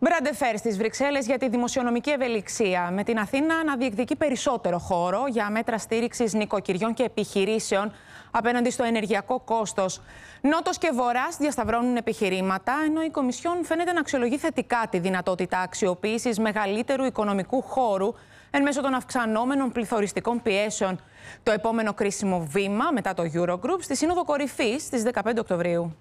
Μπράντε φέρ στις Βρυξέλλες για τη δημοσιονομική ευελιξία, με την Αθήνα να διεκδικεί περισσότερο χώρο για μέτρα στήριξης νοικοκυριών και επιχειρήσεων απέναντι στο ενεργειακό κόστος. Νότος και Βορράς διασταυρώνουν επιχειρήματα, ενώ η Κομισιόν φαίνεται να αξιολογεί θετικά τη δυνατότητα αξιοποίησης μεγαλύτερου οικονομικού χώρου εν μέσω των αυξανόμενων πληθωριστικών πιέσεων. Το επόμενο κρίσιμο βήμα μετά το Eurogroup στη Σύνοδο Κορυφής στις 15 Οκτωβρίου.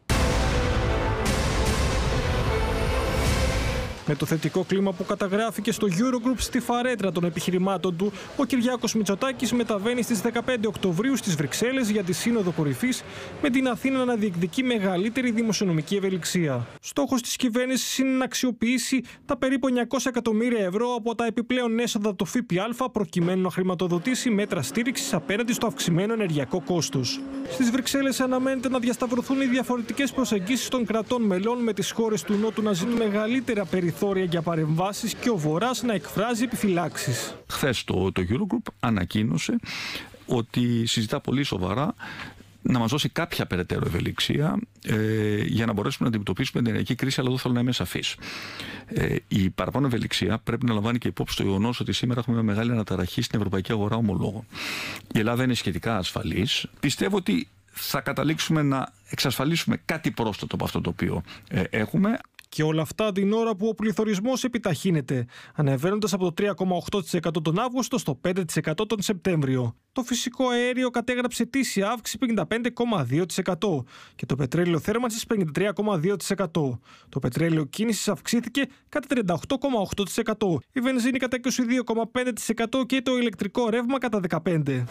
Με το θετικό κλίμα που καταγράφηκε στο Eurogroup στη φαρέτρα των επιχειρημάτων του, ο Κυριάκος Μητσοτάκης μεταβαίνει στις 15 Οκτωβρίου στις Βρυξέλλες για τη Σύνοδο Κορυφής, με την Αθήνα να διεκδικεί μεγαλύτερη δημοσιονομική ευελιξία. Στόχος της κυβέρνησης είναι να αξιοποιήσει τα περίπου 900 εκατομμύρια ευρώ από τα επιπλέον έσοδα του ΦΠΑ, προκειμένου να χρηματοδοτήσει μέτρα στήριξης απέναντι στο αυξημένο ενεργειακό κόστος. Στις Βρυξέλλες αναμένεται να διασταυρωθούν οι διαφορετικές προσεγγίσεις των κρατών μελών, με τις χώρες του Νότου να ζητούν μεγαλύτερα περιθώρια για παρεμβάσεις και ο Βορράς να εκφράζει επιφυλάξεις. Χθες το Eurogroup ανακοίνωσε ότι συζητά πολύ σοβαρά να μας δώσει κάποια περαιτέρω ευελιξία για να μπορέσουμε να αντιμετωπίσουμε την ενεργειακή κρίση, αλλά εδώ θέλω να είμαι σαφής. Η παραπάνω ευελιξία πρέπει να λαμβάνει και υπόψη το γεγονός ότι σήμερα έχουμε μια μεγάλη αναταραχή στην ευρωπαϊκή αγορά ομολόγων. Η Ελλάδα είναι σχετικά ασφαλής. Πιστεύω ότι θα καταλήξουμε να εξασφαλίσουμε κάτι πρόσθετο από αυτό το οποίο έχουμε. Και όλα αυτά την ώρα που ο πληθωρισμός επιταχύνεται, ανεβαίνοντας από το 3,8% τον Αύγουστο στο 5% τον Σεπτέμβριο. Το φυσικό αέριο κατέγραψε ετήσια αύξηση 55,2% και το πετρέλαιο θέρμανσης 53,2%. Το πετρέλαιο κίνησης αυξήθηκε κατά 38,8%, η βενζίνη κατά 22,5% και το ηλεκτρικό ρεύμα κατά 15%.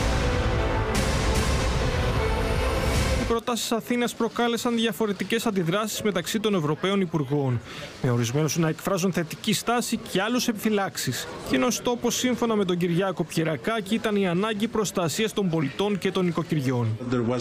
Οι προτάσεις Αθήνας προκάλεσαν διαφορετικές αντιδράσεις μεταξύ των Ευρωπαίων Υπουργών, με ορισμένους να εκφράζουν θετική στάση και άλλους επιφυλάξεις. Κοινός τόπος, σύμφωνα με τον Κυριάκο Πιερακάκη, ήταν η ανάγκη προστασίας των πολιτών και των νοικοκυριών.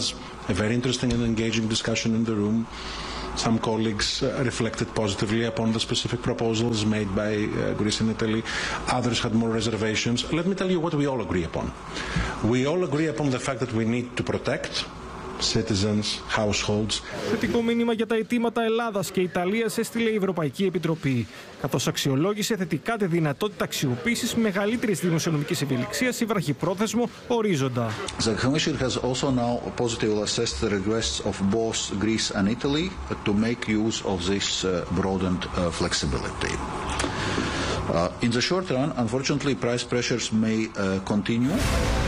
Some colleagues reflected positively upon the specific proposals made by Greece and Italy. Others had more reservations. Let me tell you what we all agree upon. We all agree upon the fact that we need to protect citizens, households. Θετικό μήνυμα για τα αιτήματα Ελλάδας και Ιταλίας έστειλε η Ευρωπαϊκή Επιτροπή, καθώς αξιολόγησε θετικά τη δυνατότητα αξιοποίησης μεγαλύτερης δημοσιονομικής ευελιξίας ή βραχυπρόθεσμο ορίζοντα. The Commission has also now positively assessed the requests of both Greece and Italy to make use of this broadened flexibility. In the short run, unfortunately, price pressures may continue.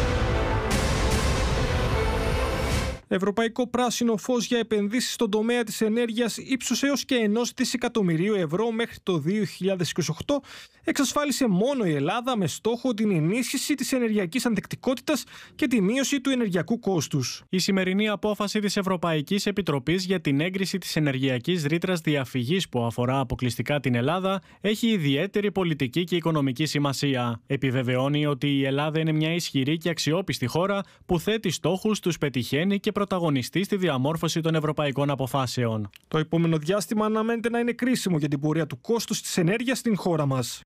Ευρωπαϊκό πράσινο φως για επενδύσεις στον τομέα της ενέργειας ύψους έως και 1 δισεκατομμυρίου ευρώ μέχρι το 2028 εξασφάλισε μόνο η Ελλάδα, με στόχο την ενίσχυση της ενεργειακής ανθεκτικότητας και τη μείωση του ενεργειακού κόστους. Η σημερινή απόφαση της Ευρωπαϊκής Επιτροπής για την έγκριση της ενεργειακής ρήτρας διαφυγής που αφορά αποκλειστικά την Ελλάδα έχει ιδιαίτερη πολιτική και οικονομική σημασία. Επιβεβαιώνει ότι η Ελλάδα είναι μια ισχυρή και αξιόπιστη χώρα που θέτει στόχους, τους πετυχαίνει και πρωταγωνιστή στη διαμόρφωση των ευρωπαϊκών αποφάσεων. Το επόμενο διάστημα αναμένεται να είναι κρίσιμο για την πορεία του κόστους της ενέργειας στην χώρα μας.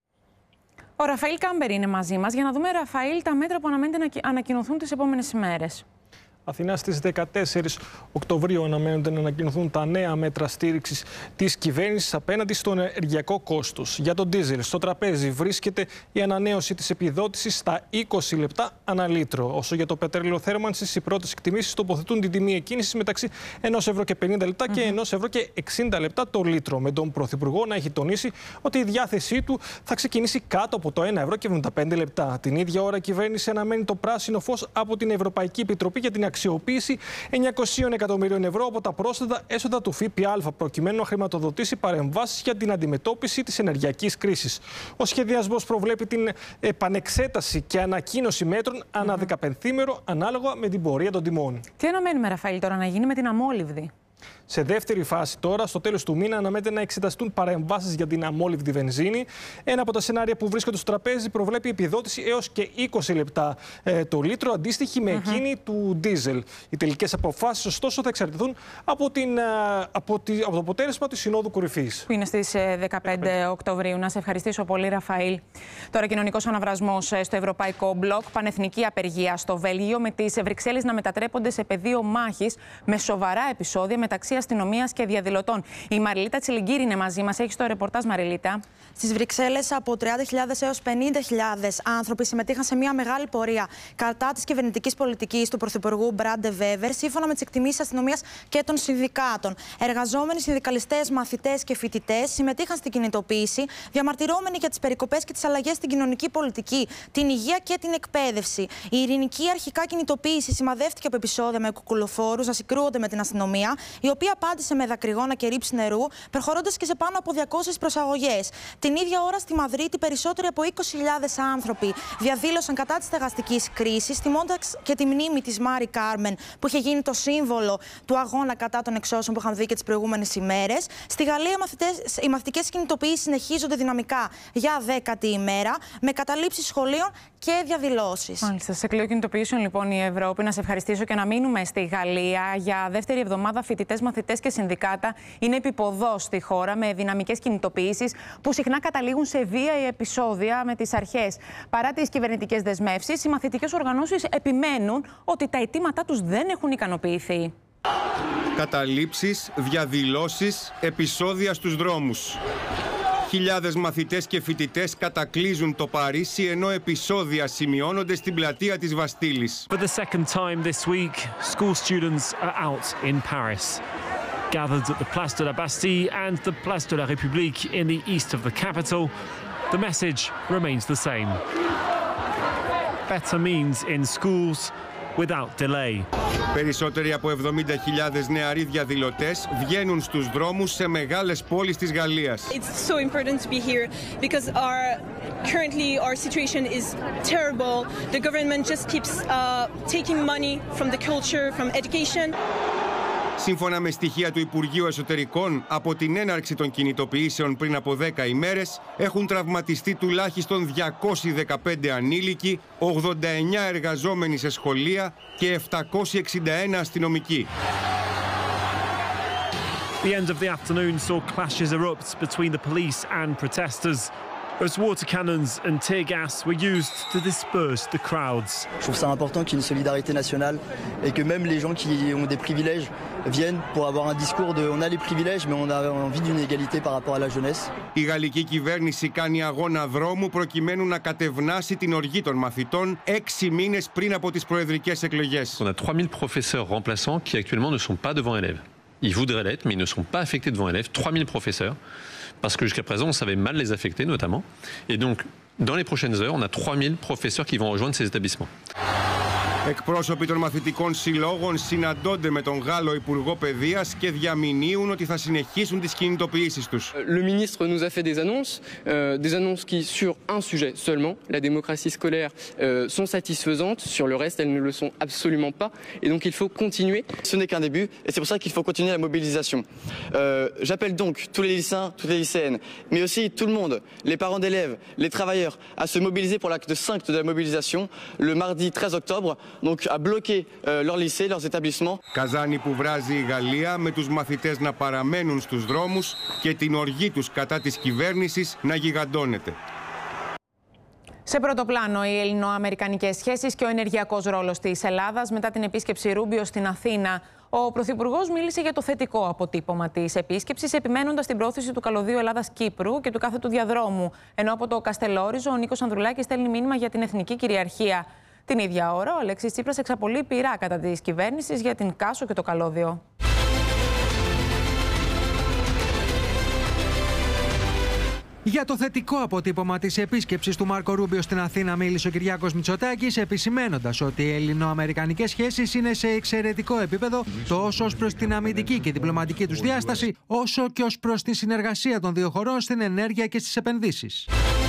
Ο Ραφαήλ Κάμπερ είναι μαζί μας για να δούμε, Ραφαήλ, τα μέτρα που αναμένεται να ανακοινωθούν τις επόμενες ημέρες. Αθηνά στις 14 Οκτωβρίου αναμένονται να ανακοινωθούν τα νέα μέτρα στήριξης της κυβέρνησης απέναντι στο ενεργειακό κόστος. Για τον ντίζελ στο τραπέζι βρίσκεται η ανανέωση της επιδότησης στα 20 λεπτά ανά λίτρο. Όσο για το πετρέλαιο θέρμανσης, οι πρώτες εκτιμήσεις τοποθετούν την τιμή εκκίνησης μεταξύ 1 ευρώ και 50 λεπτά και 1 ευρώ και 60 λεπτά το λίτρο. Με τον Πρωθυπουργό να έχει τονίσει ότι η διάθεσή του θα ξεκινήσει κάτω από το 1 ευρώ και 75 λεπτά. Την ίδια ώρα η κυβέρνηση αναμένει το πράσινο φως από την Ευρωπαϊκή Επιτροπή για την αξιοποίηση 900 εκατομμυρίων ευρώ από τα πρόσθετα έσοδα του ΦΠΑ, προκειμένου να χρηματοδοτήσει παρεμβάσεις για την αντιμετώπιση της ενεργειακής κρίσης. Ο σχεδιασμός προβλέπει την επανεξέταση και ανακοίνωση μέτρων ανά 15ημερο, ανάλογα με την πορεία των τιμών. Τι αναμένουμε, Ραφαήλ, τώρα να γίνει με την αμόλυβδη? Σε δεύτερη φάση, τώρα, στο τέλος του μήνα, αναμένεται να εξεταστούν παρεμβάσεις για την αμόλυβδη βενζίνη. Ένα από τα σενάρια που βρίσκονται στο τραπέζι προβλέπει επιδότηση έως και 20 λεπτά το λίτρο, αντίστοιχη με εκείνη του ντίζελ. Οι τελικές αποφάσεις, ωστόσο, θα εξαρτηθούν από το αποτέλεσμα της Συνόδου Κορυφής. Που είναι στις 15 Οκτωβρίου. Να σε ευχαριστήσω πολύ, Ραφαήλ. Τώρα, κοινωνικός αναβρασμός στο Ευρωπαϊκό Μπλοκ, πανεθνική απεργία στο Βέλγιο, με τις Βρυξέλλες να μετατρέπονται σε πεδίο μάχης με σοβαρά επεισόδια μεταξύ αστυνομίας και διαδηλωτών. Η Μαριλίτα Τσιλιγκύρη είναι μαζί μας. Έχει το ρεπορτάζ, Μαριλίτα. Στις Βρυξέλλες, από 30.000 έως 50.000 άνθρωποι συμμετείχαν σε μια μεγάλη πορεία κατά της κυβερνητικής πολιτικής του Πρωθυπουργού Μπράντε Βέβερ, σύμφωνα με τις εκτιμήσεις της αστυνομίας και των συνδικάτων. Εργαζόμενοι, συνδικαλιστές, μαθητές και φοιτητές συμμετείχαν στην κινητοποίηση, διαμαρτυρόμενοι για τις περικοπές και τις αλλαγές στην κοινωνική πολιτική, την υγεία και την εκπαίδευση. Η ειρηνική αρχικά κινητοποίηση σημαδεύτηκε από επεισόδια με κουκουλοφόρους να συγκρούονται με την αστυνομία, η οποία απάντησε με δακρυγόνα και ρήψη νερού, προχωρώντας και σε πάνω από 200 προσαγωγές. Την ίδια ώρα στη Μαδρίτη, περισσότεροι από 20.000 άνθρωποι διαδήλωσαν κατά της στεγαστικής κρίσης, τιμώντας και τη μνήμη της Μάρι Κάρμεν, που είχε γίνει το σύμβολο του αγώνα κατά των εξώσεων που είχαν δει και τις προηγούμενες ημέρες. Στη Γαλλία, οι μαθητικές κινητοποιήσεις συνεχίζονται δυναμικά για 10η ημέρα, με καταλήψεις σχολείων και διαδηλώσεις. Μάλιστα. Σε κλείο κινητοποιήσεων, λοιπόν, η Ευρώπη. Να σε ευχαριστήσω και να μείνουμε στη Γαλλία. Για δεύτερη εβδομάδα, φοιτητές, μαθητές και συνδικάτα είναι επιποδός στη χώρα, με δυναμικές κινητοποιήσεις που συχνά καταλήγουν σε βία ή επεισόδια με τις αρχές. Παρά τις κυβερνητικές δεσμεύσεις, οι μαθητικές οργανώσεις επιμένουν ότι τα αιτήματά τους δεν έχουν ικανοποιηθεί. Καταλήψεις, διαδηλώσεις, επεισόδια στους δρόμους. Χιλιάδες μαθητές και φοιτητές κατακλείζουν το Παρίσι, ενώ επεισόδια σημειώνονται στην πλατεία της Βαστίλης. For the second time this week, school students are out in Paris. Gathered at the Place de la Bastille and the Place de la République in the east of the capital, the message remains the same. Better means in schools without delay. Περισσότεροι από 70.000 νεαροί διαδηλωτές βγαίνουν στους δρόμους σε μεγάλες πόλεις της Γαλλίας. It's so important to be here because currently our situation is terrible. The government just keeps taking money from the culture, from education. Σύμφωνα με στοιχεία του Υπουργείου Εσωτερικών, από την έναρξη των κινητοποιήσεων πριν από 10 ημέρες, έχουν τραυματιστεί τουλάχιστον 215 ανήλικοι, 89 εργαζόμενοι σε σχολεία και 761 αστυνομικοί. The end of the afternoon saw clashes erupt between the police and protesters, as water cannons and tear gas were used to disperse the crowds. Je trouve ça important qu'il y ait une solidarité nationale et que même les gens qui ont des privilèges viennent pour avoir un discours de on a les privilèges mais on a envie d'une égalité par rapport à la jeunesse. Η γαλλική κυβέρνηση κάνει αγώνα δρόμου προκειμένου να κατευνάσει την οργή των μαθητών 6 μήνες πριν από τις προεδρικές εκλογές. On a 3000 professeurs remplaçants qui actuellement ne sont pas devant élèves. Ils voudraient l'être, mais ils ne sont pas affectés devant élèves. 3000 professeurs, parce que jusqu'à présent, on savait mal les affecter, notamment. Et donc, dans les prochaines heures, on a 3000 professeurs qui vont rejoindre ces établissements. Εκπρόσωποι των μαθητικών συλλόγων συναντώνται με τον Γάλλο Υπουργό Παιδείας και διαμηνύουν ότι θα συνεχίσουν τις κινητοποιήσεις τους. Le ministre nous a fait des annonces qui, sur un sujet seulement, la démocratie scolaire, sont satisfaisantes. Sur le reste, elles ne le sont absolument pas. Et donc, il faut continuer. Ce n'est qu'un début, et c'est pour ça qu'il faut continuer la mobilisation. J'appelle donc tous les lycéens, toutes les lycéennes, mais aussi tout le monde, les parents d'élèves, les travailleurs, à se mobiliser pour l'acte 5 de la mobilisation le mardi 13 octobre. Donc à bloquer leurs lycées, leurs établissements. Καζάνι που βράζει η Γαλλία, με τους μαθητές να παραμένουν στους δρόμους και την οργή τους κατά της κυβέρνησης να γιγαντώνεται. Σε πρώτο πλάνο, οι ελληνοαμερικανικές σχέσεις και ο ενεργειακός ρόλος της Ελλάδας μετά την επίσκεψη Ρούμπιο στην Αθήνα. Ο Πρωθυπουργός μίλησε για το θετικό αποτύπωμα της επίσκεψης, επιμένοντας την πρόθεση του καλωδίου Ελλάδας-Κύπρου και του κάθετου διαδρόμου. Ενώ από το Καστελόριζο, ο Νίκος Ανδρουλάκης στέλνει μήνυμα για την εθνική κυριαρχία. Την ίδια ώρα, ο Αλέξης Τσίπρας εξαπολύει πειρά κατά της κυβέρνησης για την Κάσο και το καλώδιο. Για το θετικό αποτύπωμα της επίσκεψης του Μάρκο Ρούμπιο στην Αθήνα μίλησε ο Κυριάκος Μητσοτάκης, επισημένοντας ότι οι ελληνοαμερικανικές σχέσεις είναι σε εξαιρετικό επίπεδο τόσο ως προς την αμυντική και διπλωματική τους διάσταση, όσο και ως προς τη συνεργασία των δύο χωρών στην ενέργεια και στις επενδύσεις.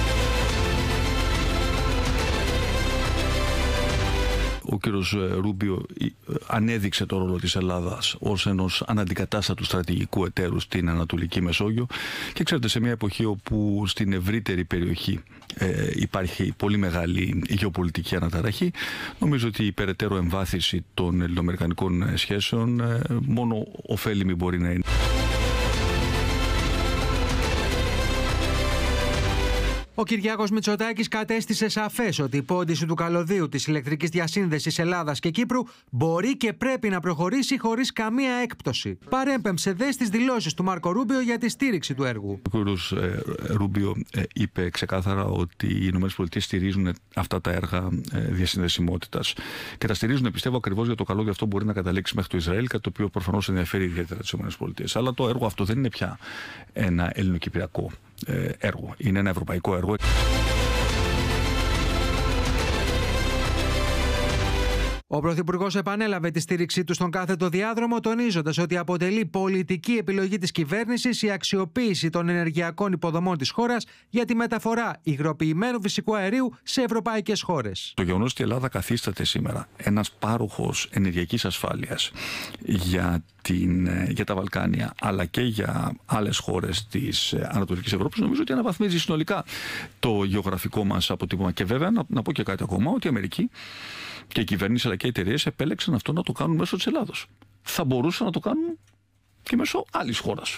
Ο κύριος Ρούμπιο ανέδειξε το ρόλο της Ελλάδας ως ενός αναντικατάστατου στρατηγικού εταίρου στην Ανατολική Μεσόγειο και ξέρετε, σε μια εποχή όπου στην ευρύτερη περιοχή υπάρχει πολύ μεγάλη γεωπολιτική αναταραχή, νομίζω ότι η περαιτέρω εμβάθυνση των ελληνοαμερικανικών σχέσεων μόνο ωφέλιμη μπορεί να είναι. Ο Κυριάκος Μητσοτάκης κατέστησε σαφές ότι η πόντιση του καλωδίου της ηλεκτρικής διασύνδεσης Ελλάδας και Κύπρου μπορεί και πρέπει να προχωρήσει χωρίς καμία έκπτωση. Παρέμπεμψε δε στις δηλώσεις του Μάρκο Ρούμπιο για τη στήριξη του έργου. Ο κ. Ρούμπιο είπε ξεκάθαρα ότι οι ΗΠΑ στηρίζουν αυτά τα έργα διασυνδεσιμότητας και τα στηρίζουν, πιστεύω, ακριβώς για το καλώδιο αυτό μπορεί να καταλήξει μέχρι το Ισραήλ, κάτι το οποίο προφανώς ενδιαφέρει ιδιαίτερα τις ΗΠΑ. Αλλά το έργο αυτό δεν είναι πια ένα ελληνοκυπριακό έργο. Είναι ένα ευρωπαϊκό έργο. Ο Πρωθυπουργός επανέλαβε τη στήριξή του στον κάθετο διάδρομο, τονίζοντας ότι αποτελεί πολιτική επιλογή της κυβέρνησης η αξιοποίηση των ενεργειακών υποδομών της χώρας για τη μεταφορά υγροποιημένου φυσικού αερίου σε ευρωπαϊκές χώρες. Το γεγονός ότι η Ελλάδα καθίσταται σήμερα ένας πάροχος ενεργειακής ασφάλειας για τα Βαλκάνια αλλά και για άλλες χώρες της Ανατολικής Ευρώπης, νομίζω ότι αναβαθμίζει συνολικά το γεωγραφικό μας αποτύπωμα. Και βέβαια να πω και κάτι ακόμα, ότι η Αμερική και η κυβέρνηση αλλά και οι εταιρείες επέλεξαν αυτό να το κάνουν μέσω της Ελλάδος. Θα μπορούσαν να το κάνουν και μέσω άλλης χώρας.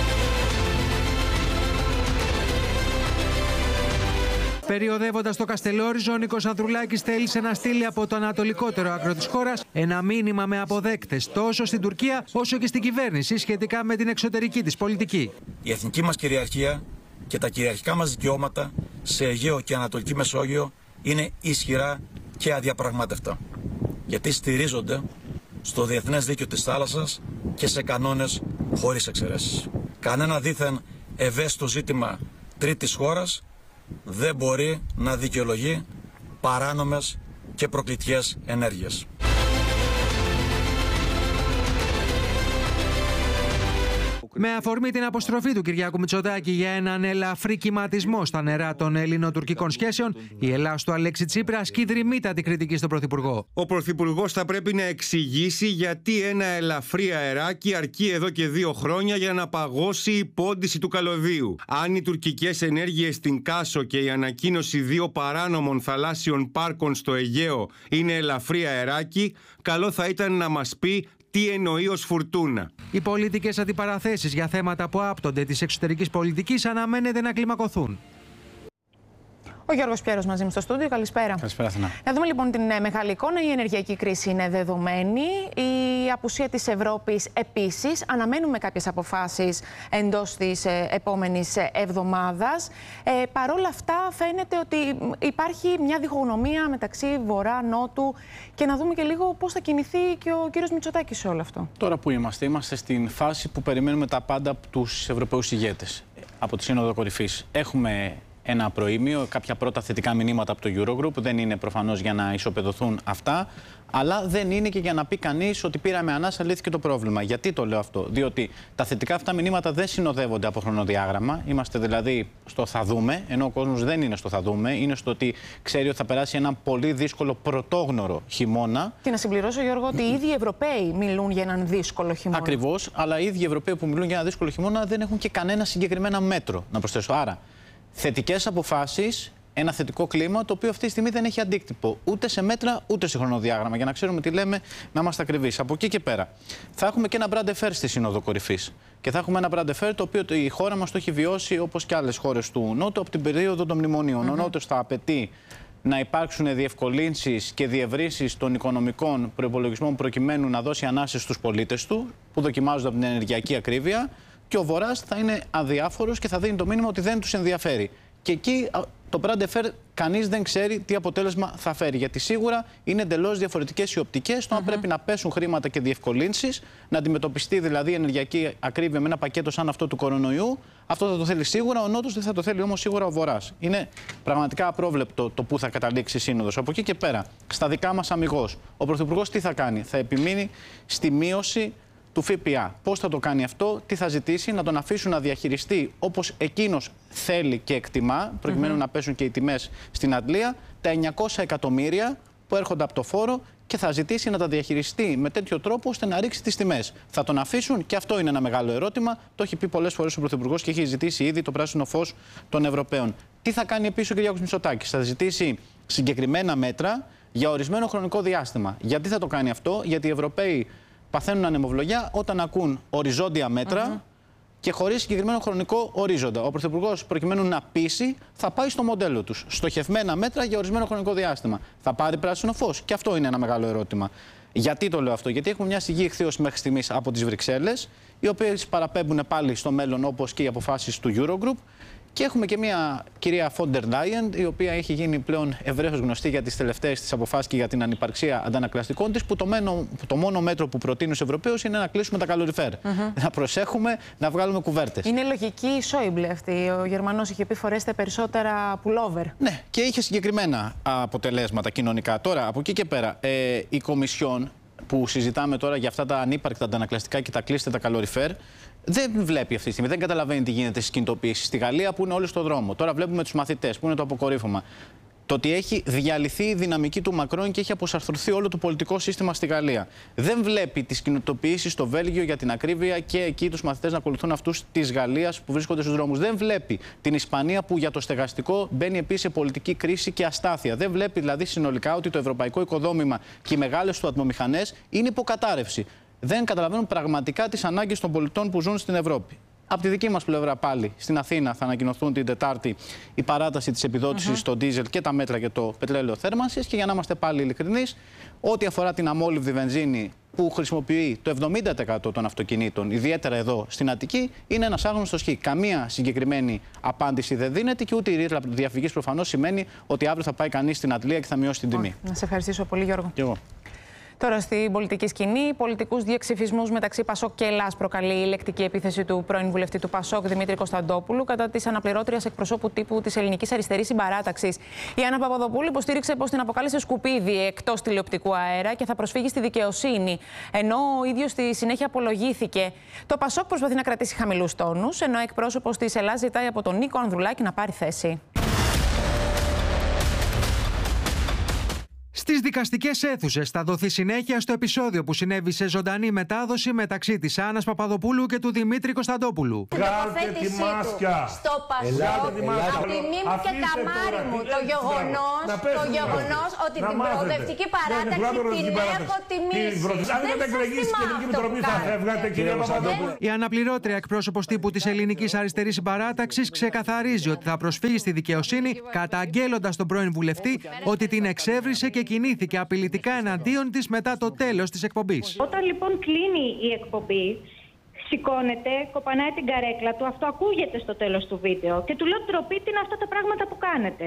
Περιοδεύοντας το Καστελόριζο, ο Νίκος Ανδρουλάκης θέλησε να στείλει από το ανατολικότερο άκρο της χώρας ένα μήνυμα με αποδέκτες τόσο στην Τουρκία όσο και στην κυβέρνηση σχετικά με την εξωτερική της πολιτική. Η εθνική μας κυριαρχία και τα κυριαρχικά μας δικαιώματα σε Αιγαίο και Ανατολική Μεσόγειο είναι ισχυρά και αδιαπραγμάτευτα, γιατί στηρίζονται στο διεθνές δίκαιο της θάλασσας και σε κανόνες χωρίς εξαιρέσεις. Κανένα δήθεν ευαίσθητο ζήτημα τρίτης χώρας δεν μπορεί να δικαιολογεί παράνομες και προκλητικές ενέργειες. Με αφορμή την αποστροφή του Κυριάκου Μητσοτάκη για έναν ελαφρύ κυματισμό στα νερά των ελληνοτουρκικών σχέσεων, η Ελλάς του Αλέξη Τσίπρα ασκεί δρυμύτατη κριτική στον Πρωθυπουργό. Ο Πρωθυπουργός θα πρέπει να εξηγήσει γιατί ένα ελαφρύ αεράκι αρκεί εδώ και 2 χρόνια για να παγώσει η πόντιση του καλωδίου. Αν οι τουρκικές ενέργειες στην Κάσο και η ανακοίνωση 2 παράνομων θαλάσσιων πάρκων στο Αιγαίο είναι ελαφρύ αεράκι, καλό θα ήταν να μας πει τι εννοεί ως φουρτούνα. Οι πολιτικές αντιπαραθέσεις για θέματα που άπτονται της εξωτερικής πολιτικής αναμένεται να κλιμακωθούν. Ο Γιώργος Πιέρος μαζί μου στο στούντιο. Καλησπέρα. Καλησπέρα, Αθηνά. Να δούμε λοιπόν την μεγάλη εικόνα. Η ενεργειακή κρίση είναι δεδομένη. Η απουσία της Ευρώπης επίσης. Αναμένουμε κάποιες αποφάσεις εντός της επόμενης εβδομάδας. Παρόλα αυτά, φαίνεται ότι υπάρχει μια διχογνωμία μεταξύ Βορρά-Νότου και να δούμε και λίγο πώς θα κινηθεί και ο κύριος Μητσοτάκης σε όλο αυτό. Τώρα που είμαστε στην φάση που περιμένουμε τα πάντα από τους Ευρωπαίους ηγέτες. Από τη Σύνοδο Κορυφής. Έχουμε ένα προήμιο, κάποια πρώτα θετικά μηνύματα από το Eurogroup. Δεν είναι προφανώς για να ισοπεδωθούν αυτά, αλλά δεν είναι και για να πει κανείς ότι πήραμε ανάσα, λύθηκε το πρόβλημα. Γιατί το λέω αυτό? Διότι τα θετικά αυτά μηνύματα δεν συνοδεύονται από χρονοδιάγραμμα. Είμαστε δηλαδή στο θα δούμε, ενώ ο κόσμος δεν είναι στο θα δούμε. Είναι στο ότι ξέρει ότι θα περάσει ένα πολύ δύσκολο πρωτόγνωρο χειμώνα. Και να συμπληρώσω, Γιώργο, ότι οι ίδιοι Ευρωπαίοι μιλούν για έναν δύσκολο χειμώνα. Ακριβώς, αλλά οι ίδιοι Ευρωπαίοι που μιλούν για ένα δύσκολο χειμώνα δεν έχουν και κανένα συγκεκριμένα μέτρο να προσθέσω. Άρα, θετικές αποφάσεις, ένα θετικό κλίμα, το οποίο αυτή τη στιγμή δεν έχει αντίκτυπο ούτε σε μέτρα ούτε σε χρονοδιάγραμμα. Για να ξέρουμε τι λέμε, να είμαστε ακριβείς. Από εκεί και πέρα, θα έχουμε και ένα brand affair στη Σύνοδο Κορυφής. Και θα έχουμε ένα brand affair το οποίο η χώρα μας το έχει βιώσει όπως και άλλες χώρες του Νότου από την περίοδο των μνημονίων. Ο Νότος θα απαιτεί να υπάρξουν διευκολύνσεις και διευρύσεις των οικονομικών προϋπολογισμών προκειμένου να δώσει ανάσες στους πολίτες του, που δοκιμάζονται από την ενεργειακή ακρίβεια. Και ο Βορράς θα είναι αδιάφορος και θα δίνει το μήνυμα ότι δεν τους ενδιαφέρει. Και εκεί το brand affair κανείς δεν ξέρει τι αποτέλεσμα θα φέρει. Γιατί σίγουρα είναι εντελώς διαφορετικές οι οπτικές. Το αν πρέπει να πέσουν χρήματα και διευκολύνσεις, να αντιμετωπιστεί δηλαδή η ενεργειακή ακρίβεια με ένα πακέτο σαν αυτό του κορονοϊού. Αυτό θα το θέλει σίγουρα ο Νότος, δεν θα το θέλει όμως σίγουρα ο Βορράς. Είναι πραγματικά απρόβλεπτο το πού θα καταλήξει η Σύνοδος. Από εκεί και πέρα, στα δικά μας αμιγώς, ο Πρωθυπουργός τι θα κάνει? Θα επιμείνει στη μείωση του ΦΠΑ. Πώς θα το κάνει αυτό, τι θα ζητήσει, να τον αφήσουν να διαχειριστεί όπως εκείνος θέλει και εκτιμά, προκειμένου να πέσουν και οι τιμές στην αντλία, τα 900 εκατομμύρια που έρχονται από το φόρο και θα ζητήσει να τα διαχειριστεί με τέτοιο τρόπο ώστε να ρίξει τις τιμές. Θα τον αφήσουν? Και αυτό είναι ένα μεγάλο ερώτημα. Το έχει πει πολλές φορές ο Πρωθυπουργός και έχει ζητήσει ήδη το πράσινο φως των Ευρωπαίων. Τι θα κάνει επίσης ο Κυριάκος Μητσοτάκης? Θα ζητήσει συγκεκριμένα μέτρα για ορισμένο χρονικό διάστημα. Γιατί θα το κάνει αυτό? Γιατί οι Ευρωπαίοι παθαίνουν ανεμοβλογιά όταν ακούν οριζόντια μέτρα και χωρίς συγκεκριμένο χρονικό ορίζοντα. Ο Πρωθυπουργός, προκειμένου να πείσει, θα πάει στο μοντέλο τους. Στοχευμένα μέτρα για ορισμένο χρονικό διάστημα. Θα πάρει πράσινο φως? Και αυτό είναι ένα μεγάλο ερώτημα. Γιατί το λέω αυτό? Γιατί έχουμε μια σιγή εκθέωση μέχρι στιγμής από τις Βρυξέλλες, οι οποίες παραπέμπουν πάλι στο μέλλον, όπως και οι αποφάσεις του Eurogroup. Και έχουμε και μια κυρία Φόντερ Λάιεν, η οποία έχει γίνει πλέον ευρέως γνωστή για τις τελευταίες της αποφάσεις και για την ανυπαρξία αντανακλαστικών της, που το μόνο μέτρο που προτείνει στους Ευρωπαίους είναι να κλείσουμε τα καλοριφέρ. Να προσέχουμε να βγάλουμε κουβέρτες. Είναι λογική η Σόιμπλε αυτή. Ο Γερμανός είχε πει φορέστε περισσότερα πουλόβερ. Ναι, και είχε συγκεκριμένα αποτελέσματα κοινωνικά. Τώρα, από εκεί και πέρα, η Κομισιόν που συζητάμε τώρα για αυτά τα ανύπαρκτα αντανακλαστικά και τα κλείστε τα καλοριφέρ, δεν βλέπει αυτή τη στιγμή, δεν καταλαβαίνει τι γίνεται στις κινητοποιήσεις. Στη Γαλλία που είναι όλοι στον δρόμο. Τώρα βλέπουμε τους μαθητές που είναι το αποκορύφωμα. Το ότι έχει διαλυθεί η δυναμική του Μακρόν και έχει αποσαρθρωθεί όλο το πολιτικό σύστημα στη Γαλλία. Δεν βλέπει τις κινητοποιήσεις στο Βέλγιο, για την ακρίβεια, και εκεί τους μαθητές να ακολουθούν αυτούς της Γαλλίας που βρίσκονται στους δρόμους. Δεν βλέπει την Ισπανία που για το στεγαστικό μπαίνει επίσης σε πολιτική κρίση και αστάθεια. Δεν βλέπει δηλαδή συνολικά ότι το ευρωπαϊκό οικοδόμημα και οι μεγάλες του ατμομηχανές είναι υποκατάρρευση. Δεν καταλαβαίνουν πραγματικά τις ανάγκες των πολιτών που ζουν στην Ευρώπη. Από τη δική μας πλευρά πάλι, στην Αθήνα θα ανακοινωθούν την Τετάρτη η παράταση της επιδότησης στο ντίζελ και τα μέτρα για το πετρέλαιο θέρμανσης. Και για να είμαστε πάλι ειλικρινείς, ό,τι αφορά την αμόλυβδη βενζίνη που χρησιμοποιεί το 70% των αυτοκινήτων, ιδιαίτερα εδώ στην Αττική, είναι ένας άγνωστος χ. Καμία συγκεκριμένη απάντηση δεν δίνεται και ούτε η ρήτρα διαφυγής προφανώς σημαίνει ότι αύριο θα πάει κανείς στην Αντλία και θα μειώσει την τιμή. Να σε ευχαριστήσω πολύ, Γιώργο. Και εγώ. Τώρα στην πολιτική σκηνή, πολιτικούς διεξυφισμούς μεταξύ Πασόκ και Ελλάς προκαλεί η λεκτική επίθεση του πρώην βουλευτή του Πασόκ, Δημήτρη Κωνσταντόπουλου, κατά της αναπληρώτριας εκπροσώπου τύπου της Ελληνικής Αριστερής Συμπαράταξης. Η Άννα Παπαδοπούλου υποστήριξε πως την αποκάλεσε σκουπίδι εκτός τηλεοπτικού αέρα και θα προσφύγει στη δικαιοσύνη, ενώ ο ίδιος στη συνέχεια απολογήθηκε. Το Πασόκ προσπαθεί να κρατήσει χαμηλούς τόνους, ενώ εκπρόσωπος της Ελλάς ζητάει από τον Νίκο Ανδρουλάκη να πάρει θέση. Στις δικαστικές αίθουσες θα δοθεί συνέχεια στο επεισόδιο που συνέβη σε ζωντανή μετάδοση μεταξύ της Άννας Παπαδοπούλου και του Δημήτρη Κωνσταντόπουλου. Βγάλτε τη μάσκα! Στο Πασόκ, από τη μνήμη και καμάρι μου, το γεγονός ότι την προοδευτική παράταξη την έχω τιμήσει. Αν δεν εκλεγείς στην Κεντρική Επιτροπή θα φεύγατε, κυρία Παπαδοπούλου. Η αναπληρώτρια εκπρόσωπος τύπου της Ελληνικής Αριστερής Συμπαράταξης ξεκαθαρίζει ότι θα προσφύγει στη δικαιοσύνη, καταγγέλλοντας τον πρώην βουλευτή ότι την εξέβρισε και κινήθηκε απειλητικά εναντίον της μετά το τέλος της εκπομπής. Όταν λοιπόν κλείνει η εκπομπή, σηκώνεται, κοπανάει την καρέκλα του, αυτό ακούγεται στο τέλος του βίντεο και του λέω ντροπή τι είναι αυτά τα πράγματα που κάνετε.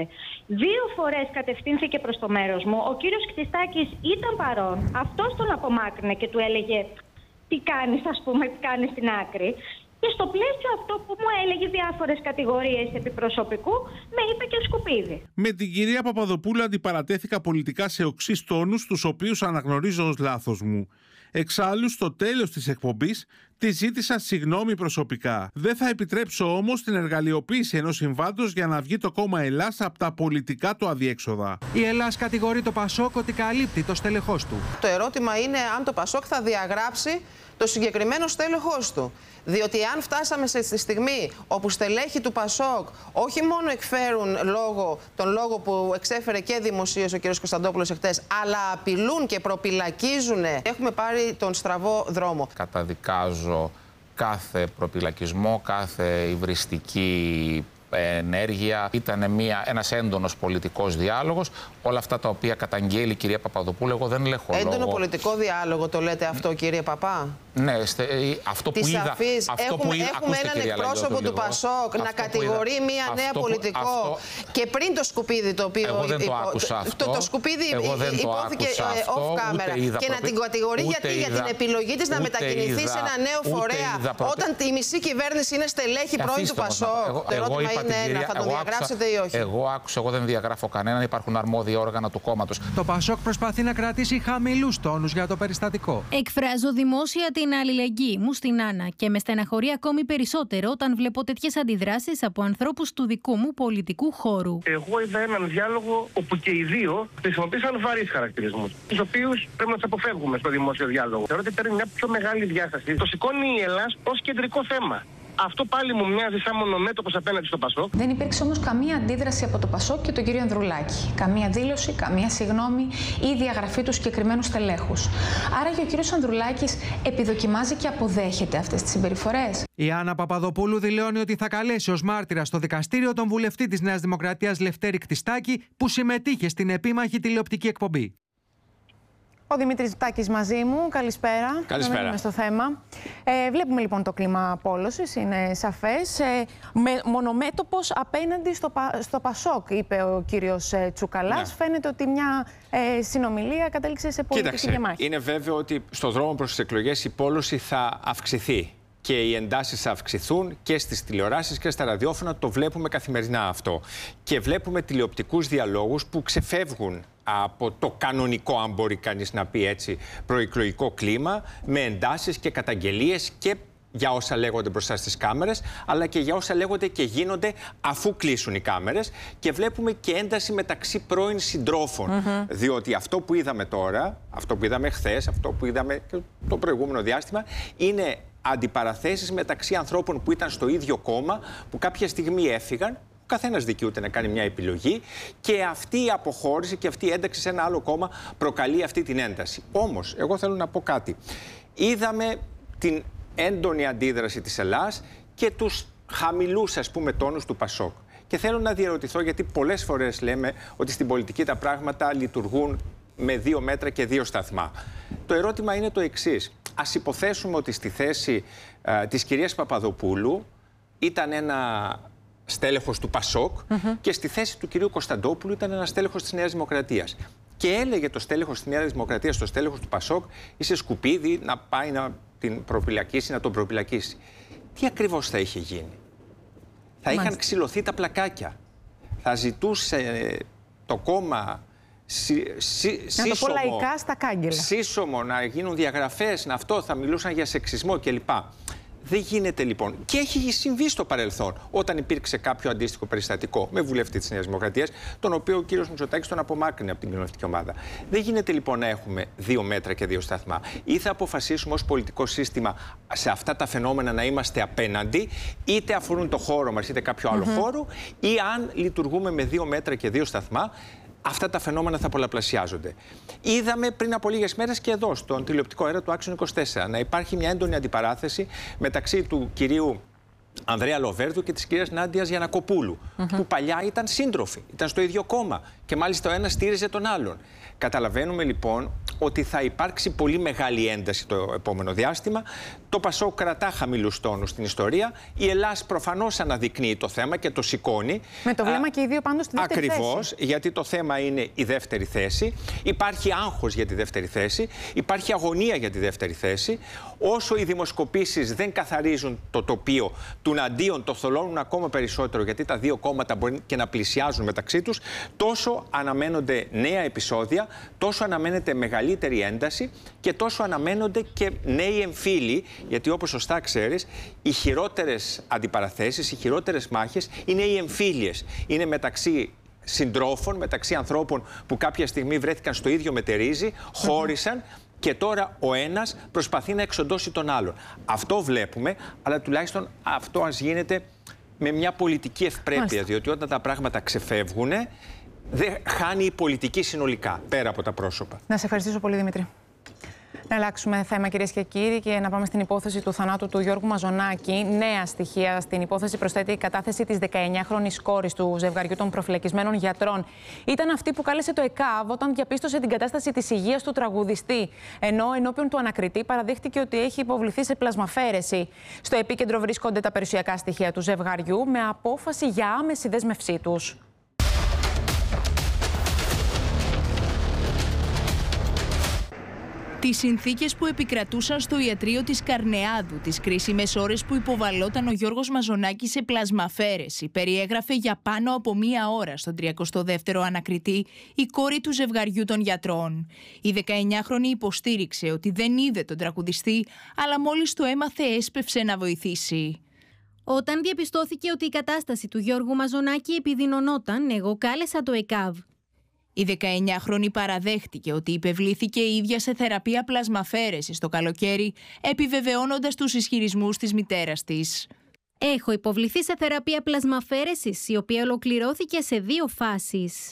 2 φορές κατευθύνθηκε προς το μέρος μου, ο κύριος Κτιστάκης ήταν παρόν, αυτός τον απομάκρυνε και του έλεγε τι κάνεις, ας πούμε, τι κάνεις στην άκρη. Και στο πλαίσιο αυτό που μου έλεγε διάφορες κατηγορίες επί προσωπικού, με είπε και σκουπίδι. Με την κυρία Παπαδοπούλου αντιπαρατέθηκα πολιτικά σε οξύς τόνους, τους οποίους αναγνωρίζω ως λάθος μου. Εξάλλου, στο τέλος της εκπομπής, τη ζήτησα συγγνώμη προσωπικά. Δεν θα επιτρέψω όμως την εργαλειοποίηση ενός συμβάντος για να βγει το κόμμα Ελλάς από τα πολιτικά του αδιέξοδα. Η Ελλάς κατηγορεί το Πασόκ ότι καλύπτει το στελεχός του. Το ερώτημα είναι αν το Πασόκ θα διαγράψει το συγκεκριμένο στέλεχος του. Διότι αν φτάσαμε στη στιγμή όπου στελέχοι του Πασόκ όχι μόνο εκφέρουν τον λόγο που εξέφερε και δημοσίως ο κ. Κωνσταντόπουλος εχθές, αλλά απειλούν και προπυλακίζουν, έχουμε πάρει τον στραβό δρόμο. Καταδικάζω κάθε προπυλακισμό, κάθε υβριστική ενέργεια. Ήταν ένας έντονος πολιτικός διάλογος. Όλα αυτά τα οποία καταγγέλει η κυρία Παπαδοπούλου, εγώ δεν έχω λόγο. Έντονο πολιτικό διάλογο το λέτε αυτό, κύριε Παπά? Ναι, αυτό που είδα. Έχουμε έναν εκπρόσωπο του Πασόκ να κατηγορεί μία νέα πολιτικό και πριν το σκουπίδι το οποίο. Εγώ δεν το άκουσα αυτό. Το σκουπίδι υπόθηκε off camera. Και να την κατηγορεί γιατί για την επιλογή της να μετακινηθεί σε ένα νέο φορέα όταν η μισή κυβέρνηση είναι στελέχη πρώην του Πασόκ. Το ερώτημα είναι ένα, θα τον διαγράψετε ή όχι? Εγώ δεν διαγράφω κανέναν, υπάρχουν αρμόδια όργανα του κόμματος. Το Πασόκ προσπαθεί να κρατήσει χαμηλούς τόνους για το περιστατικό. Εκφράζω δημόσια την αλληλεγγύη μου στην Άννα και με στεναχωρεί ακόμη περισσότερο όταν βλέπω τέτοιες αντιδράσεις από ανθρώπους του δικού μου πολιτικού χώρου. Εγώ είδα έναν διάλογο όπου και οι δύο χρησιμοποίησαν βαρύς χαρακτηρισμούς, τους οποίους πρέπει να τους αποφεύγουμε στο δημόσιο διάλογο. Θεωρώ ότι παίρνει μια πιο μεγάλη διάσταση. Το σηκώνει η Ελλάς ως κεντρικό θέμα. Αυτό πάλι μου μοιάζει σαν μονομέτωπος απέναντι στο Πασόκ. Δεν υπήρξε όμως καμία αντίδραση από το Πασόκ και τον κύριο Ανδρουλάκη. Καμία δήλωση, καμία συγγνώμη ή διαγραφή του συγκεκριμένου στελέχους. Άρα και ο κύριος Ανδρουλάκης επιδοκιμάζει και αποδέχεται αυτές τις συμπεριφορές. Η Άννα Παπαδοπούλου δηλώνει ότι θα καλέσει ως μάρτυρα στο δικαστήριο τον βουλευτή της Νέας Δημοκρατίας Λευτέρη Κτιστάκη, που συμμετείχε στην επίμαχη τηλεοπτική εκπομπή. Ο Δημήτρης Τάκης μαζί μου. Καλησπέρα. Καλησπέρα. Να μείνουμε στο θέμα. Βλέπουμε λοιπόν το κλίμα απόλωσης, είναι σαφές. Μονομέτωπος απέναντι στο Πασόκ, είπε ο κύριος Τσουκαλάς. Ναι. Φαίνεται ότι μια συνομιλία κατέληξε σε πολιτική διαμάχη. Είναι βέβαιο ότι στο δρόμο προς τις εκλογές η πόλωση θα αυξηθεί. Και οι εντάσεις θα αυξηθούν και στις τηλεοράσεις και στα ραδιόφωνα. Το βλέπουμε καθημερινά αυτό. Και βλέπουμε τηλεοπτικούς διαλόγους που ξεφεύγουν από το κανονικό, αν μπορεί κανείς να πει έτσι, προεκλογικό κλίμα, με εντάσεις και καταγγελίες και για όσα λέγονται μπροστά στις κάμερες, αλλά και για όσα λέγονται και γίνονται αφού κλείσουν οι κάμερες. Και βλέπουμε και ένταση μεταξύ πρώην συντρόφων. Διότι αυτό που είδαμε τώρα, αυτό που είδαμε χθες, αυτό που είδαμε και το προηγούμενο διάστημα, είναι αντιπαραθέσεις μεταξύ ανθρώπων που ήταν στο ίδιο κόμμα, που κάποια στιγμή έφυγαν. Ο καθένας δικαιούται να κάνει μια επιλογή και αυτή η αποχώρηση και αυτή η ένταξη σε ένα άλλο κόμμα προκαλεί αυτή την ένταση. Όμως, εγώ θέλω να πω κάτι. Είδαμε την έντονη αντίδραση της Ελλάς και τους χαμηλούς, ας πούμε, τόνους του Πασόκ. Και θέλω να διαρωτηθώ, γιατί πολλές φορές λέμε ότι στην πολιτική τα πράγματα λειτουργούν με 2 μέτρα και 2 σταθμά. Το ερώτημα είναι το εξής. Ας υποθέσουμε ότι στη θέση της κυρίας Παπαδοπούλου ήταν ένα στέλεχος του Πασόκ και στη θέση του κυρίου Κωνσταντόπουλου ήταν ένα στέλεχος της Νέας Δημοκρατίας. Και έλεγε το στέλεχος της Νέας Δημοκρατίας στο στέλεχος του Πασόκ, είσαι σκουπίδι, να πάει να την προπυλακίσει, να τον προπυλακίσει. Τι ακριβώς θα είχε γίνει? Θα είχαν ξυλωθεί τα πλακάκια. Θα ζητούσε το κόμμα να το πω λαϊκά στα κάγκελα. Σύσσωμο, να γίνουν διαγραφές, θα μιλούσαν για σεξισμό κλπ. Δεν γίνεται λοιπόν. Και έχει συμβεί στο παρελθόν, όταν υπήρξε κάποιο αντίστοιχο περιστατικό με βουλευτή της Νέας Δημοκρατίας, τον οποίο ο κύριος Μητσοτάκης τον απομάκρυνε από την κοινωνιστική ομάδα. Δεν γίνεται λοιπόν να έχουμε 2 μέτρα και 2 σταθμά. Ή θα αποφασίσουμε ως πολιτικό σύστημα σε αυτά τα φαινόμενα να είμαστε απέναντι, είτε αφορούν το χώρο μας είτε κάποιο άλλο χώρο, ή αν λειτουργούμε με 2 μέτρα και 2 σταθμά, αυτά τα φαινόμενα θα πολλαπλασιάζονται. Είδαμε πριν από λίγες μέρες και εδώ, στον τηλεοπτικό αέρα του Άξιον 24, να υπάρχει μια έντονη αντιπαράθεση μεταξύ του κυρίου Ανδρέα Λοβέρδου και της κυρίας Νάντιας Γιαννακοπούλου, που παλιά ήταν σύντροφοι, ήταν στο ίδιο κόμμα και μάλιστα ο ένας στήριζε τον άλλον. Καταλαβαίνουμε λοιπόν ότι θα υπάρξει πολύ μεγάλη ένταση το επόμενο διάστημα. Το Πασόκ κρατά χαμηλούς τόνους στην ιστορία. Η Ελλάς προφανώς αναδεικνύει το θέμα και το σηκώνει. Με το βλέμμα και οι δύο πάντως στη δεύτερη θέση. Ακριβώς, γιατί το θέμα είναι η δεύτερη θέση. Υπάρχει άγχος για τη δεύτερη θέση. Υπάρχει αγωνία για τη δεύτερη θέση. Όσο οι δημοσκοπήσεις δεν καθαρίζουν το τοπίο, τουναντίον το θολώνουν ακόμα περισσότερο, γιατί τα δύο κόμματα μπορεί και να πλησιάζουν μεταξύ τους, τόσο αναμένονται νέα επεισόδια, τόσο αναμένεται μεγαλύτερη ένταση και τόσο αναμένονται και νέοι εμφύλοι, γιατί όπως σωστά ξέρεις, οι χειρότερες αντιπαραθέσεις, οι χειρότερες μάχες είναι οι εμφύλιες. Είναι μεταξύ συντρόφων, μεταξύ ανθρώπων που κάποια στιγμή βρέθηκαν στο ίδιο μετερίζει, χώρισαν και τώρα ο ένας προσπαθεί να εξοντώσει τον άλλον. Αυτό βλέπουμε, αλλά τουλάχιστον αυτό ας γίνεται με μια πολιτική ευπρέπεια, διότι όταν τα πράγματα ξεφεύγουν, δεν χάνει η πολιτική συνολικά, πέρα από τα πρόσωπα. Να σε ευχαριστήσω πολύ, Δημήτρη. Να αλλάξουμε θέμα, κυρίες και κύριοι, και να πάμε στην υπόθεση του θανάτου του Γιώργου Μαζονάκη. Νέα στοιχεία στην υπόθεση προσθέτει η κατάθεση της 19χρονης κόρης του ζευγαριού των προφυλακισμένων γιατρών. Ήταν αυτή που κάλεσε το ΕΚΑΒ όταν διαπίστωσε την κατάσταση της υγείας του τραγουδιστή. Ενώ ενώπιον του ανακριτή παραδείχτηκε ότι έχει υποβληθεί σε πλασμαφέρεση. Στο επίκεντρο βρίσκονται τα περιουσιακά στοιχεία του ζευγαριού με απόφαση για άμεση δέσμευσή τους. Τις συνθήκες που επικρατούσαν στο ιατρείο της Καρνεάδου τις κρίσιμες ώρες που υποβαλόταν ο Γιώργος Μαζονάκης σε πλασμαφέρεση περιέγραφε για πάνω από 1 ώρα στον 32ο ανακριτή η κόρη του ζευγαριού των γιατρών. Η 19χρονη υποστήριξε ότι δεν είδε τον τραγουδιστή, αλλά μόλις το έμαθε έσπευσε να βοηθήσει. Όταν διαπιστώθηκε ότι η κατάσταση του Γιώργου Μαζονάκη επιδεινωνόταν, εγώ κάλεσα το ΕΚΑΒ. Η 19χρονη παραδέχτηκε ότι υπευλήθηκε η ίδια σε θεραπεία πλασμαφέρεσης το καλοκαίρι, επιβεβαιώνοντας τους ισχυρισμούς της μητέρας της. Έχω υποβληθεί σε θεραπεία πλασμαφαίρεσης, η οποία ολοκληρώθηκε σε 2 φάσεις.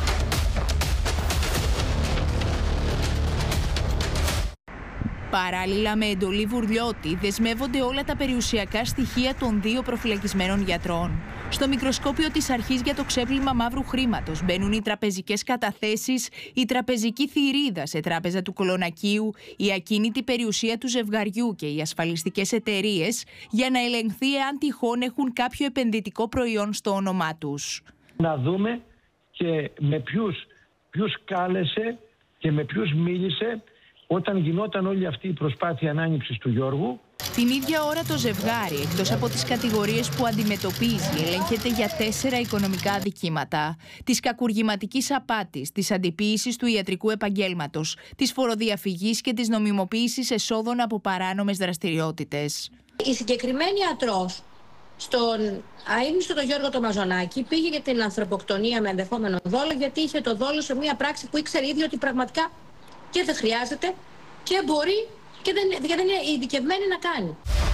Παράλληλα με εντολή Βουρλιώτη, δεσμεύονται όλα τα περιουσιακά στοιχεία των 2 προφυλακισμένων γιατρών. Στο μικροσκόπιο της αρχής για το ξέπλυμα μαύρου χρήματος μπαίνουν οι τραπεζικές καταθέσεις, η τραπεζική θηρίδα σε τράπεζα του Κολονακίου, η ακίνητη περιουσία του ζευγαριού και οι ασφαλιστικές εταιρείες, για να ελεγχθεί εάν τυχόν έχουν κάποιο επενδυτικό προϊόν στο όνομά τους. Να δούμε και με ποιους κάλεσε και με ποιους μίλησε όταν γινόταν όλη αυτή η προσπάθεια ανάνυψης του Γιώργου. Την ίδια ώρα το ζευγάρι, εκτός από τις κατηγορίες που αντιμετωπίζει, ελέγχεται για 4 οικονομικά αδικήματα. Της κακουργηματικής απάτης, της αντιποίησης του ιατρικού επαγγέλματος, της φοροδιαφυγής και της νομιμοποίησης εσόδων από παράνομες δραστηριότητες. Η συγκεκριμένη ιατρός στον αείμνηστο τον Γιώργο το Μαζονάκη πήγε για την ανθρωποκτονία με ενδεχόμενο δόλο, γιατί είχε το δόλο σε μια πράξη που ήξερε ήδη ότι πραγματικά και δεν χρειάζεται και μπορεί και δεν είναι ειδικευμένη να κάνει.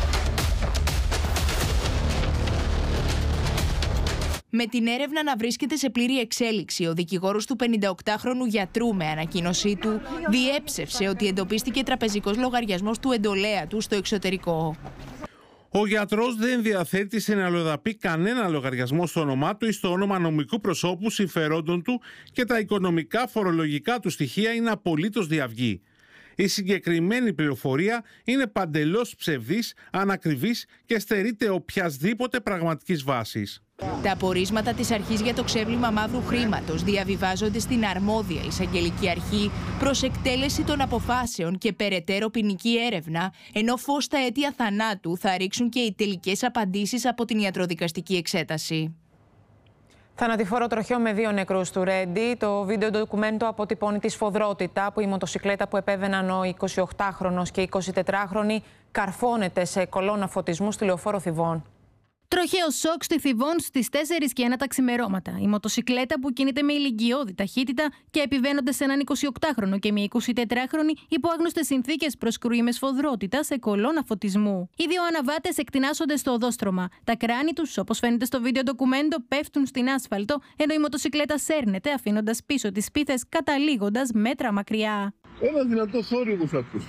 Με την έρευνα να βρίσκεται σε πλήρη εξέλιξη, ο δικηγόρος του 58χρονου γιατρού με ανακοίνωσή του διέψευσε ότι εντοπίστηκε τραπεζικός λογαριασμός του εντολέα του στο εξωτερικό. Ο γιατρός δεν διαθέτει σε αλλοδαπή κανένα λογαριασμό στο όνομά του ή στο όνομα νομικού προσώπου συμφερόντων του και τα οικονομικά φορολογικά του στοιχεία είναι απολύτως διαυγή. Η συγκεκριμένη πληροφορία είναι παντελώς ψευδής, ανακριβής και στερείται οποιασδήποτε πραγματικής βάσης. Τα απορίσματα της αρχής για το ξέπλυμα μαύρου χρήματος διαβιβάζονται στην αρμόδια εισαγγελική αρχή προς εκτέλεση των αποφάσεων και περαιτέρω ποινική έρευνα, ενώ φως στα αίτια θανάτου θα ρίξουν και οι τελικές απαντήσεις από την ιατροδικαστική εξέταση. Θανατηφόρο τροχαίο με 2 νεκρούς του Ρέντι. Το βίντεο ντοκουμέντο αποτυπώνει τη σφοδρότητα που η μοτοσικλέτα που επέβαιναν ο 28χρονος και 24χρονοι καρφώνεται σε κολόνα φωτισμού στη λεωφόρο Θηβών. Τροχαίο σοκ στη Θηβών στις 4:01 τα ξημερώματα. Η μοτοσικλέτα που κινείται με ηλικιώδη ταχύτητα και επιβαίνονται σε έναν 28χρονο και μια 24χρονη υπό άγνωστες συνθήκες προσκρούει με σφοδρότητα σε κολόνα φωτισμού. Οι 2 αναβάτες εκτινάσσονται στο οδόστρωμα. Τα κράνη τους, όπως φαίνεται στο βίντεο ντοκουμέντο, πέφτουν στην άσφαλτο, ενώ η μοτοσικλέτα σέρνεται αφήνοντας πίσω τις πίθες, καταλήγοντας μέτρα μακριά. Ένα δυνατό θόρυβο θα ακούσει.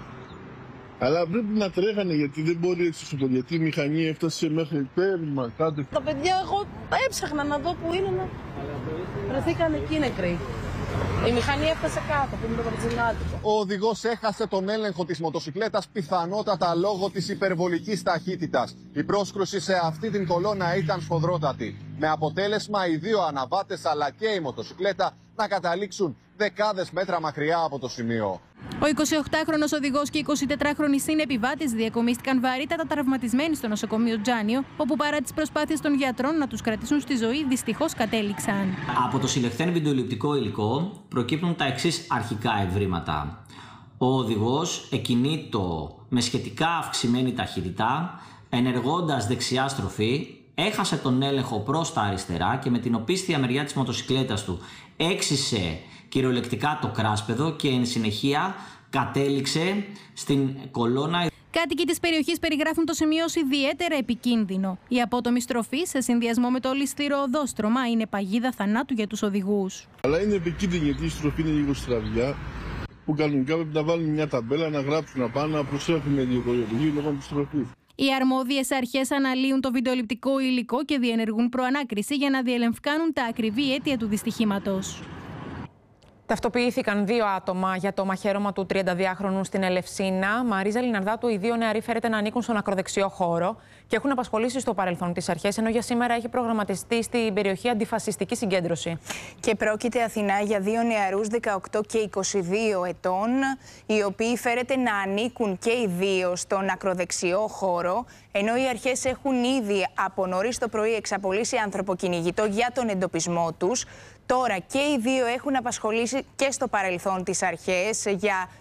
Αλλά πρέπει να τρέχανε γιατί δεν μπορεί έτσι, γιατί η μηχανή έφτασε μέχρι πέρμα κάτω. Τα παιδιά, εγώ έψαχνα να δω που είναι να βρεθήκαν εκεί νεκροί. Η μηχανή έφτασε κάτω, που είναι το βενζινάδικο. Ο οδηγός έχασε τον έλεγχο της μοτοσικλέτας πιθανότατα λόγω της υπερβολικής ταχύτητας. Η πρόσκρουση σε αυτή την κολόνα ήταν σφοδρότατη. Με αποτέλεσμα οι 2 αναβάτες αλλά και η μοτοσικλέτα να καταλήξουν δεκάδες μέτρα μακριά από το σημείο. Ο 28χρονος οδηγός και η 24χρονη συνεπιβάτης διακομίστηκαν βαρύτατα τραυματισμένοι στο νοσοκομείο Τζάνιο, όπου παρά τις προσπάθειες των γιατρών να τους κρατήσουν στη ζωή, δυστυχώς κατέληξαν. Από το συλλεχθέν βιντεοληπτικό υλικό προκύπτουν τα εξής αρχικά ευρήματα. Ο οδηγός εκινήτο με σχετικά αυξημένη ταχύτητα, ενεργώντας δεξιά στροφή, έχασε τον έλεγχο προς τα αριστερά και με την οπίσθια μεριά της μοτοσικλέτας του έξισε κυριολεκτικά το κράσπεδο και εν συνεχεία κατέληξε στην κολόνα. Κάτοικοι της περιοχής περιγράφουν το σημείο ως ιδιαίτερα επικίνδυνο. Η απότομη στροφή σε συνδυασμό με το ολισθηρό οδόστρωμα είναι παγίδα θανάτου για τους οδηγούς. Αλλά είναι επικίνδυνη γιατί η στροφή είναι λίγο στραβιά, που κανονικά πρέπει να βάλουν μια ταμπέλα, να γράψουν απάνω, να προσέχουν λίγο οι οδηγοί λόγω της στροφής. Οι αρμόδιες αρχές αναλύουν το βιντεοληπτικό υλικό και διενεργούν προανάκριση για να διελευκάνουν τα ακριβή αίτια του δυστυχήματος. Ταυτοποιήθηκαν 2 άτομα για το μαχαίρωμα του 32χρονου στην Ελευσίνα. Μαρίζα Λιναρδάτου, οι 2 νεαροί φέρεται να ανήκουν στον ακροδεξιό χώρο και έχουν απασχολήσει στο παρελθόν τις αρχές, ενώ για σήμερα έχει προγραμματιστεί στην περιοχή αντιφασιστική συγκέντρωση. Και πρόκειται, Αθηνά, για 2 νεαρούς 18 και 22 ετών, οι οποίοι φέρεται να ανήκουν και οι 2 στον ακροδεξιό χώρο, ενώ οι αρχές έχουν ήδη από νωρίς το πρωί εξαπολύσει ανθρωποκυνηγητό για τον εντοπισμό τους. Τώρα και οι 2 έχουν απασχολήσει και στο παρελθόν τις αρχές για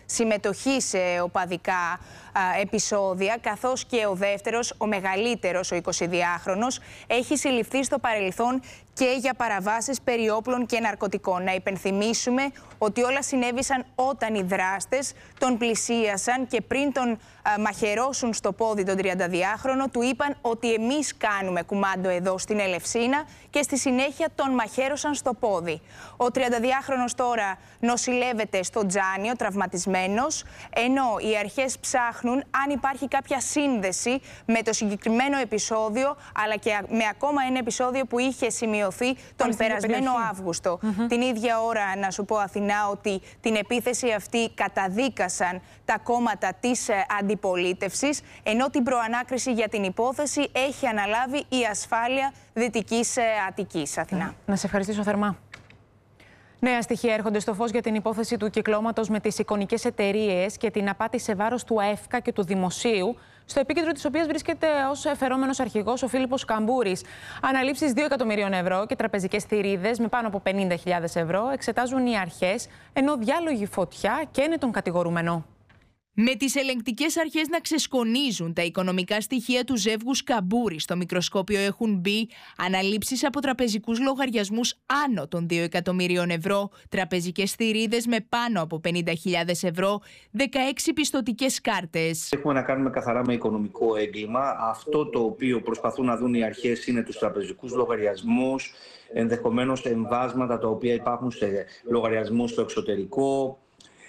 συμμετοχή σε οπαδικά επεισόδια, καθώς και ο δεύτερος, ο μεγαλύτερος, ο 22χρονος, έχει συλληφθεί στο παρελθόν και για παραβάσεις περί όπλων και ναρκωτικών. Να υπενθυμίσουμε ότι όλα συνέβησαν όταν οι δράστες τον πλησίασαν και πριν τον μαχαιρώσουν στο πόδι τον 32χρονο, του είπαν ότι εμείς κάνουμε κουμάντο εδώ στην Ελευσίνα και στη συνέχεια τον μαχαίρωσαν στο πόδι. Ο 32χρονος τώρα νοσηλεύεται στο Τζάνιο, τραυματισμένος, ενώ οι αρχές ψάχνουν αν υπάρχει κάποια σύνδεση με το συγκεκριμένο επεισόδιο, αλλά και με ακόμα ένα επεισόδιο που είχε σημειωθεί τον περασμένο Αύγουστο. Την ίδια ώρα, να σου πω, Αθηνά, ότι την επίθεση αυτή καταδίκασαν τα κόμματα της αντιπολίτευσης, ενώ την προανάκριση για την υπόθεση έχει αναλάβει η Ασφάλεια Δυτικής Αττικής. Αθηνά. Να σε ευχαριστήσω θερμά. Νέα στοιχεία έρχονται στο φως για την υπόθεση του κυκλώματος με τις εικονικές εταιρείες και την απάτη σε βάρος του ΑΕΦΚΑ και του Δημοσίου, στο επίκεντρο της οποίας βρίσκεται ως φερόμενος αρχηγός ο Φίλιππος Καμπούρης. Αναλήψεις 2 εκατομμυρίων ευρώ και τραπεζικές θηρίδες με πάνω από 50.000 ευρώ εξετάζουν οι αρχές, ενώ διάλογη φωτιά καίνε τον κατηγορούμενο. Με τις ελεγκτικές αρχές να ξεσκονίζουν τα οικονομικά στοιχεία του ζεύγους Καμπούρη στο μικροσκόπιο έχουν μπει αναλήψεις από τραπεζικούς λογαριασμούς άνω των 2 εκατομμυρίων ευρώ, τραπεζικές θηρίδες με πάνω από 50.000 ευρώ, 16 πιστωτικές κάρτες. Έχουμε να κάνουμε καθαρά με οικονομικό έγκλημα. Αυτό το οποίο προσπαθούν να δουν οι αρχές είναι τους τραπεζικούς λογαριασμούς, ενδεχομένως εμβάσματα τα οποία υπάρχουν σε λογαριασμούς στο εξωτερικό,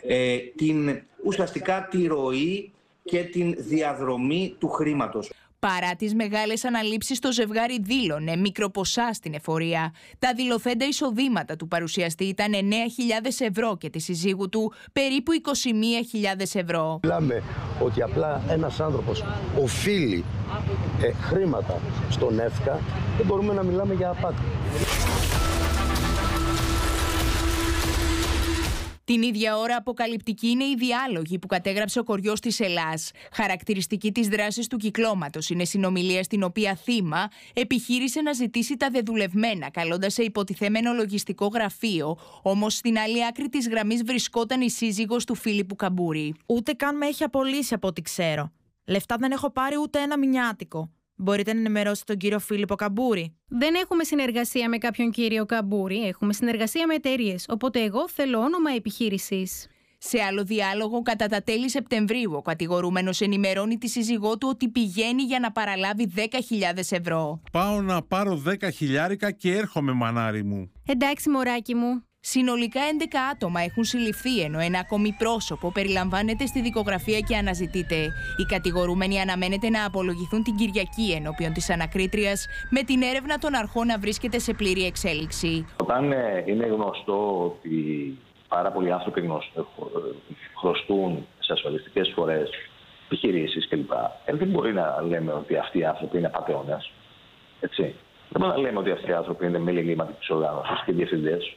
ουσιαστικά τη ροή και την διαδρομή του χρήματος. Παρά τις μεγάλες αναλήψεις, το ζευγάρι δήλωνε μικροποσά στην εφορία. Τα δηλωθέντα εισοδήματα του παρουσιαστή ήταν 9.000 ευρώ και τη συζύγου του περίπου 21.000 ευρώ. Μιλάμε ότι απλά ένας άνθρωπος οφείλει χρήματα στον ΕΦΚΑ, δεν μπορούμε να μιλάμε για απάτη. Την ίδια ώρα αποκαλυπτική είναι η διάλογη που κατέγραψε ο κοριός της Ελλάς. Χαρακτηριστική της δράσης του κυκλώματος είναι συνομιλία στην οποία θύμα επιχείρησε να ζητήσει τα δεδουλευμένα, καλώντας σε υποτιθέμενο λογιστικό γραφείο. Όμως στην άλλη άκρη της γραμμής βρισκόταν η σύζυγος του Φίλιππου Καμπούρη. Ούτε καν με έχει απολύσει από ό,τι ξέρω. Λεφτά δεν έχω πάρει ούτε ένα μηνιάτικο. Μπορείτε να ενημερώσετε τον κύριο Φίλιππο Καμπούρη? Δεν έχουμε συνεργασία με κάποιον κύριο Καμπούρη, έχουμε συνεργασία με εταιρείες, οπότε εγώ θέλω όνομα επιχείρησης. Σε άλλο διάλογο, κατά τα τέλη Σεπτεμβρίου, ο κατηγορούμενος ενημερώνει τη σύζυγό του ότι πηγαίνει για να παραλάβει 10.000 ευρώ. Πάω να πάρω 10.000 και έρχομαι, μανάρι μου. Εντάξει, μωράκι μου. Συνολικά 11 άτομα έχουν συλληφθεί, ενώ ένα ακόμη πρόσωπο περιλαμβάνεται στη δικογραφία και αναζητείται. Οι κατηγορούμενοι αναμένεται να απολογηθούν την Κυριακή ενώπιον της ανακρίτριας, με την έρευνα των αρχών να βρίσκεται σε πλήρη εξέλιξη. Όταν είναι γνωστό ότι πάρα πολλοί άνθρωποι χρωστούν σε ασφαλιστικές φορές, επιχειρήσεις κλπ., δεν μπορεί να λέμε ότι αυτοί οι άνθρωποι είναι απατεώνες. Έτσι. Δεν μπορεί να λέμε ότι αυτοί οι άνθρωποι είναι μέλη εγκληματικής οργάνωσης και διευθυντές.